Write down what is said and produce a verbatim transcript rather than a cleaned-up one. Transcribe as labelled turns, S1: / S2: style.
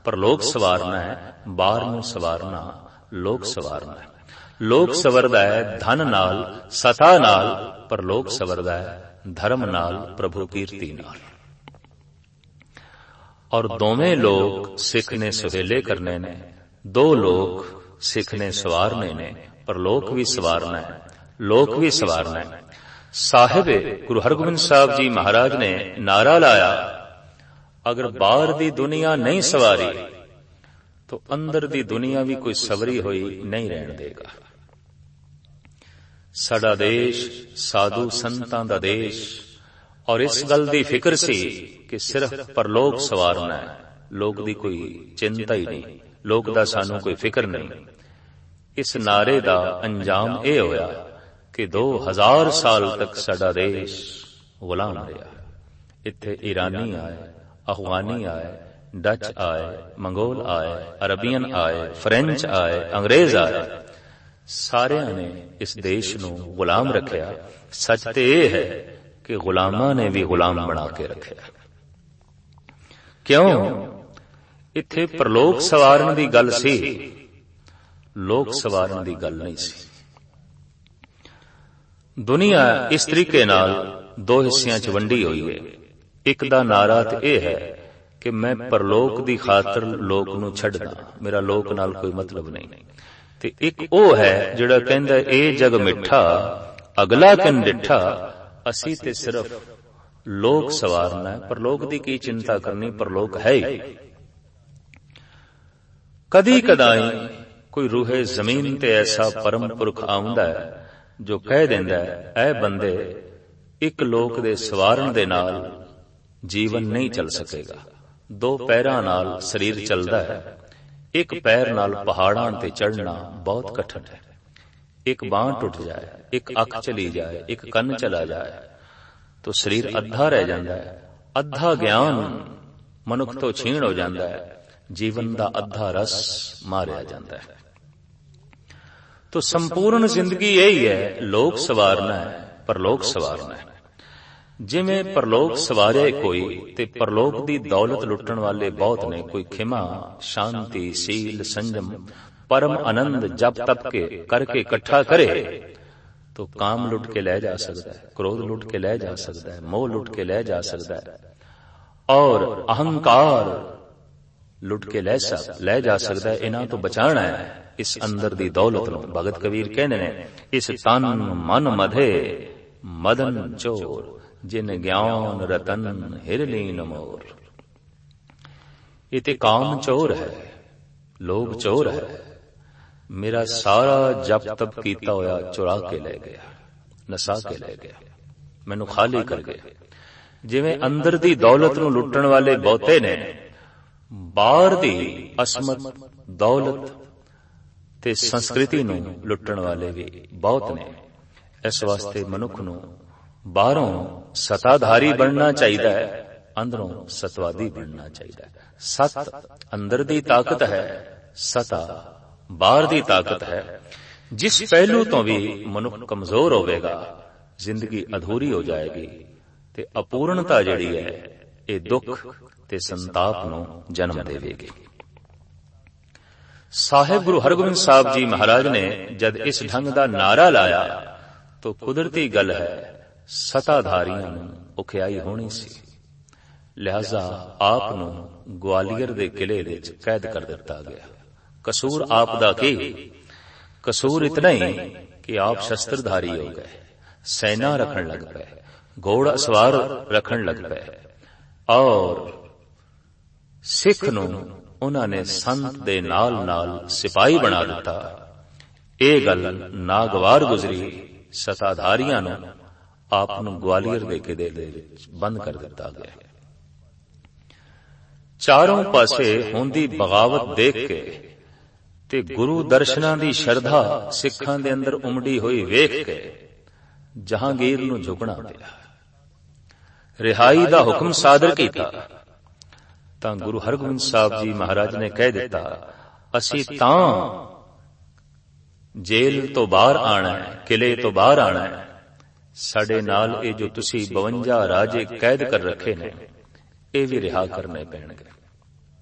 S1: ਪਰਲੋਕ ਸਵਾਰਨਾ ਹੈ, ਬਾਹਰ ਨੂੰ ਸਵਾਰਨਾ ਲੋਕ ਸਵਾਰਨਾ ਹੈ। ਲੋਕ ਸਵਰਦਾ ਹੈ ਧਨ ਨਾਲ, ਸਤਾ ਨਾਲ, ਪਰਲੋਕ ਸਵਰਦਾ ਹੈ ਧਰਮ ਨਾਲ, ਪ੍ਰਭੂ ਕੀਰਤੀ ਨਾਲ। ਔਰ ਦੋਵੇਂ ਲੋਕ ਸਿੱਖ ਨੇ ਸੁਹੇਲੇ ਕਰਨੇ ਨੇ, ਦੋ ਲੋਕ ਸਿੱਖ ਨੇ ਸਵਾਰਨੇ ਨੇ, ਪਰਲੋਕ ਵੀ ਸਵਾਰਨਾ ਹੈ, ਲੋਕ ਵੀ ਸਵਾਰਨਾ ਹੈ। ਸਾਹਿਬ ਗੁਰੂ ਹਰਗੋਬਿੰਦ ਸਾਹਿਬ ਜੀ ਮਹਾਰਾਜ ਨੇ ਨਾਰਾ ਲਾਇਆ, ਅਗਰ ਬਾਹਰ ਦੀ ਦੁਨੀਆ ਨਹੀਂ ਸਵਾਰੀ तो अंदर दी दुनिया भी कोई सवरी हुई नहीं रहन देगा। साडा देश साधु संतां दा देश, और इस गल दी फिक्र सी कि सिर्फ परलोक सवारना है, लोक दी कोई चिंता ही नहीं, लोक दा सानू कोई फिक्र नहीं। इस नारे दा अंजाम ये होया कि दो हजार साल तक साडा देश गुलाम रहा। इत्थे ईरानी आए, अफगानी आए, डच आए, मंगोल आए, अरबियन आए, फ्रेंच आए, अंग्रेज आए, सारिया ने इस देश नू गुलाम रखिया। सच ते यह है कि गुलामां ने भी गुलाम बना के रखिया। क्यों? इत्थे परलोक सवारन दी गल सी, लोक सवारन दी गल नहीं सी। दुनिया इस तरीके नाल दो हिस्सियां च वंडी हुई है। एक दा नारा ते यह है कि मैं परलोक दी खातर लोक नू छड्डदा, मेरा लोक नाल कोई मतलब नहीं। ते एक ओ है जिहड़ा कहंदा ए जग मिठा अगला किन डिठा, असी ते सिर्फ लोक सवारना है, परलोक दी की चिंता करनी, परलोक है ही। कदी कदाई कोई रूहे जमीन ते ऐसा परम पुरख आउंदा है जो कह देंदा है, ऐ बंदे एक लोक दे सवारन दे नाल जीवन नहीं चल सकेगा। दो पैरां नाल शरीर चलदा है, एक पैर नाल पहाड़ां ते चढ़ना बहुत कठिन है। एक बांह टुट जाए, एक अख चली जाए, एक कन्न चला जाए तो शरीर अद्धा रह जाता है। अद्धा ज्ञान मनुख तो छीण हो जाता है, जीवन दा अद्धा रस मारिया जाता है। तो संपूर्ण जिंदगी यही है, लोक सवारना है, परलोक सवारना है। जिमें परलोक सवारे कोई ते परलोक दी दौलत लुटण वाले बहुत ने। कोई खिमा, शांति, सील, संयम, परम आनंद जप तप के करके इकट्ठा करे तो काम लुट के ले जा सकता है, क्रोध लुट के ले जा सकता है, मोह लुट के ले जा सकता है, और अहंकार लुट के ले सक ले जा सकता है। इन्हां तो बचाना है इस अंदर दी दौलत नूं। भगत कबीर कहंदे ने, इस तन मन मधे मदन चोर, जिन ज्ञान रतन हिरलीन मोर। ये ते काम चोर है, लोभ चोर है, मेरा सारा जप तप कीता होया चुरा के ले गया, नसा के ले गया, मैनू खाली कर गया। जिवें अंदर दी दौलत नूं लुटण वाले बहुते ने, बाहर दी असमत दौलत ते संस्कृति नूं लुटण वाले भी बहुत ने। इस वास्ते मनुख नूं बाहरों सताधारी बनना चाहिए, अंदरों सतवादी बनना चाहिए। सत अंदर दी ताकत है, सता बाहर दी ताकत है। जिस पहलू तो भी मनुख कमजोर होवेगा, जिंदगी अधूरी हो जाएगी ते अपूर्णता जिहड़ी है ये दुख ते संताप नूं जन्म देवेगी। साहिब गुरु हरगोबिंद साहब जी महाराज ने जद इस ढंग दा नारा लाया तो कुदरती गल है सताधारियां नूं औखियाई होनी सी। लिहाजा आप नूं ग्वालियर दे किले विच कैद कर दिता गया। कसूर आप दा की? कसूर इतना ही कि आप शस्त्रधारी हो गए, सेना रखन लग पे, घोड़ा सवार रखन लग पे, और सिख नूं उन्हां ने संत दे नाल नाल सिपाही बना दिता। ये गल नागवार गुजरी। सताधारियां नूं आप नूं ग्वालियर दे किले दे विच बंद कर दिता गया। चारों पासे होंदी बगावत देख के ते गुरु दर्शनां दी शरधा सिखां दे अंदर उमड़ी हुई वेख के जहांगीर नूं झुकना पिया। रिहाई दा हुक्म सादर कीता तां गुरु हरगोबिंद साहब जी महाराज ने कह दिता, असी तां जेल तो बाहर आना है, किले तो बाहर आना है। साडे नाल ये जो तुसी बवंजा राजे कैद कर रखे ने, ये भी रिहा करने पैणगे।